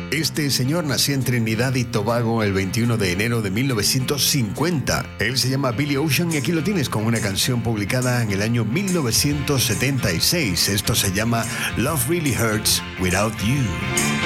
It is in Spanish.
Este señor nació en Trinidad y Tobago el 21 de enero de 1950. Él se llama Billy Ocean y aquí lo tienes con una canción publicada en el año 1976. Esto se llama Love Really Hurts Without You.